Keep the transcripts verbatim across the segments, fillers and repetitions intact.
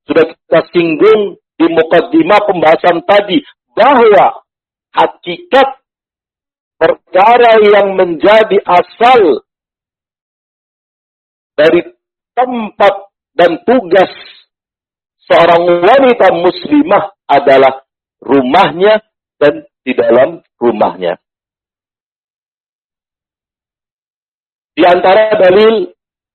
Sudah kita singgung di mukaddimah pembahasan tadi bahwa hakikat perkara yang menjadi asal dari tempat dan tugas seorang wanita muslimah adalah rumahnya dan di dalam rumahnya. Di antara dalil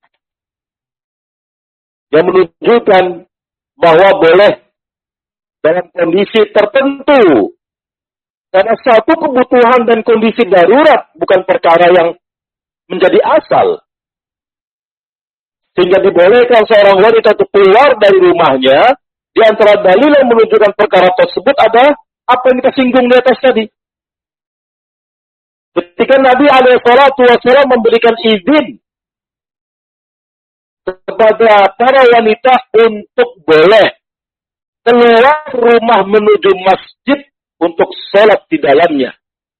yang menunjukkan bahwa boleh dalam kondisi tertentu, karena satu kebutuhan dan kondisi darurat bukan perkara yang menjadi asal, sehingga dibolehkan seorang wanita untuk keluar dari rumahnya. Di antara dalil yang menunjukkan perkara tersebut ada apa yang kita singgung di atas tadi. Ketika Nabi alaihi salatu wasallam memberikan izin kepada para wanita untuk boleh keluar rumah menuju masjid untuk sholat di dalamnya.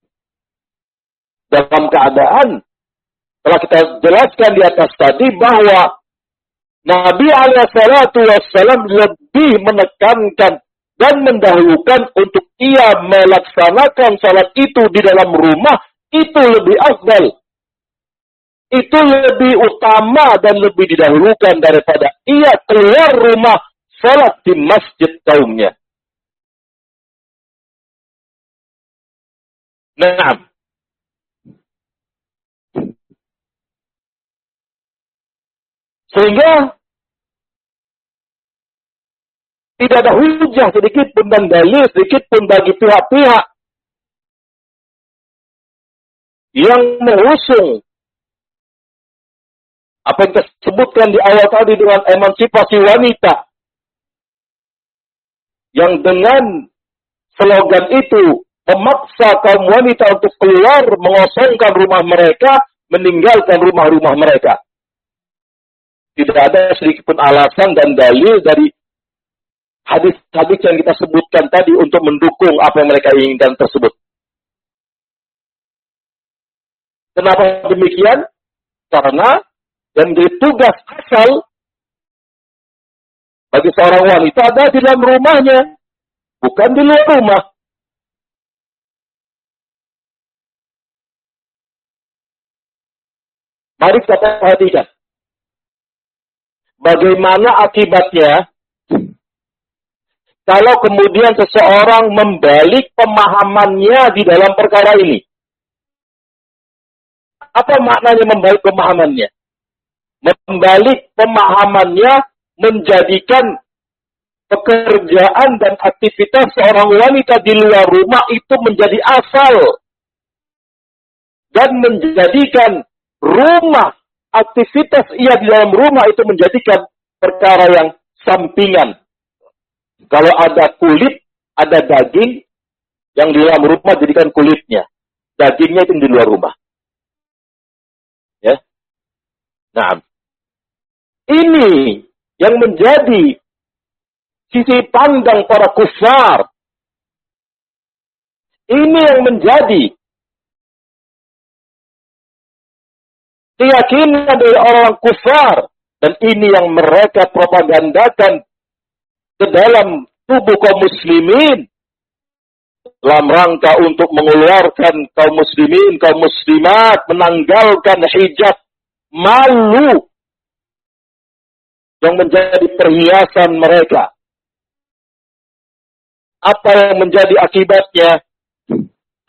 Dalam keadaan telah kita jelaskan di atas tadi bahwa Nabi alaihi salatu wassalam lebih menekankan dan mendahulukan untuk ia melaksanakan salat itu di dalam rumah, itu lebih afdal. Itu lebih utama dan lebih didahulukan daripada ia keluar rumah salat di masjid kaumnya. Nah, sehingga tidak ada hujah sedikit pun dan dalil sedikit pun bagi pihak-pihak yang mengusung apa yang disebutkan di awal tadi dengan emansipasi wanita, yang dengan slogan itu memaksa kaum wanita untuk keluar mengosongkan rumah mereka, meninggalkan rumah-rumah mereka. Tidak ada sedikit pun alasan dan dalil dari hadis-hadis yang kita sebutkan tadi untuk mendukung apa yang mereka inginkan tersebut. Kenapa demikian? Karena dan menjadi tugas asal bagi seorang wanita ada di dalam rumahnya, bukan di luar rumah. Mari kita perhatikan bagaimana akibatnya kalau kemudian seseorang membalik pemahamannya di dalam perkara ini. Apa maknanya membalik pemahamannya? Membalik pemahamannya menjadikan pekerjaan dan aktivitas seorang wanita di luar rumah itu menjadi asal. Dan menjadikan rumah, aktivitas ia di dalam rumah itu menjadikan perkara yang sampingan. Kalau ada kulit, ada daging, yang di dalam rumah jadikan kulitnya. Dagingnya itu di luar rumah. Ya. Nah, ini yang menjadi sisi pandang para kufar. Ini yang menjadi keyakinan dari orang kufar. Dan ini yang mereka propagandakan ke dalam tubuh kaum muslimin. Dalam rangka untuk mengeluarkan kaum muslimin, kaum muslimat, menanggalkan hijab malu yang menjadi perhiasan mereka. Apa yang menjadi akibatnya?